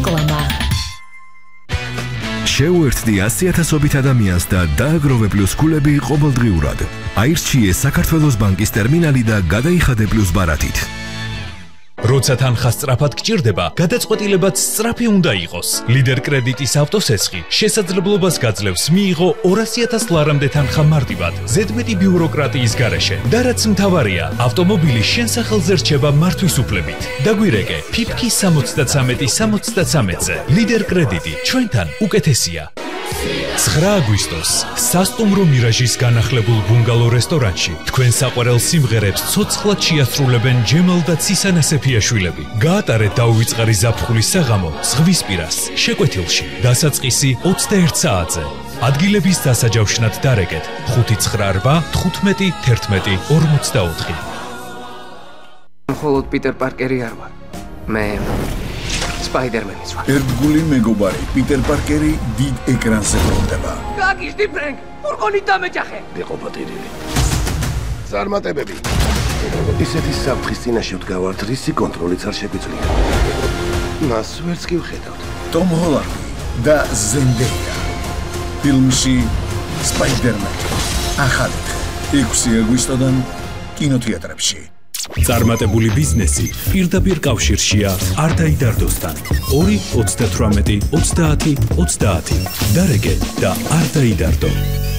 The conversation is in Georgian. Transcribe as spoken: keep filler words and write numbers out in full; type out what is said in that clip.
რეკლამა. შეუერთდი ასი ათასობით ადამიანს და დააგროვე პლუს ქულები ყოველდღიურად. აირჩიე საქართველოს ბანკის ტერმინალი და გადაიხადე პლუს ბარათით. როცა თანხა სწრაფად გჭირდება, გადაწყვეტილებაც სწრაფი უნდა იყოს. ლიდერ კრედიტის ავტოსესხი შესაძლებლობას გაძლევს მიიღო ორასი ათას ლარამდე თანხა მარტივად, ზედმეტი ბიუროკრატიის გარეშე. და რაც მთავარია, ავტომობილი შენ სახელზე რჩება მართვის უფლებით. დაგვირეკე ფიფკი სამოცდათსამეტი სამოცდათსამეტზე. ლიდერ კრედიტი ჩვენთან უკეთესია. ცხრა აგვისტოს სასტუმრო მირაჟის განახლებულ ბუნგალო რესტორანში თქვენ საყვარელ სიმღერებს ცოცხლად შეასრულებენ ჯემალ და ცისან ასეფიაშვილები. გაატარეთ დაუვიწყარი ზაფხულის საღამო ზღვისპირას შეკვეთილში. დასაწყისი ოცდაერთ საათზე. ადგილების დასაჯავშნად დარეკეთ ხუთი ცხრა რვა თხუთმეტი თერთმეტი ორმოცდაოთხი. მხოლოდ პიტერ პარკერი არ ვარ. მე სპაიდერმენიც ვარ. ერთგული მეგობარი პიტერ პარკერი დიდ ეკრანზე ბრუნდება. გაგიშდი ფრენკ, ფურგონით დამეჯახე. იყო პატირილი. წარმატებები. ისეთი საფრთხის წინაშე ვდგავართ, რისი კონტროლიც არ შეგვიძლია. მას ვერც კი ვხედავთ. ტომ ჰოლანდი და ზენდეია. ფილმში სპაიდერმენი. ახალი ექვსი აგვისტოდან კინოთეატრებში. წარმატებული ბიზნესი პირდაპირ კავშირშია არ დაიდარდოსთან. ორი ოცდათვრამეტი ოცდაათი ოცდაათი. დარეგე და არ დაიდარდო.